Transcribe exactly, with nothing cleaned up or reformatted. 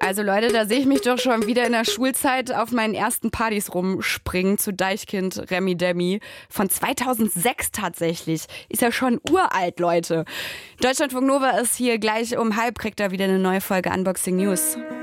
Also Leute, da sehe ich mich doch schon wieder in der Schulzeit auf meinen ersten Partys rumspringen zu Deichkind Remi Demi. Von zweitausendsechs tatsächlich. Ist ja schon uralt, Leute. Deutschlandfunk Nova ist hier gleich um halb, kriegt da wieder eine neue Folge Unboxing News.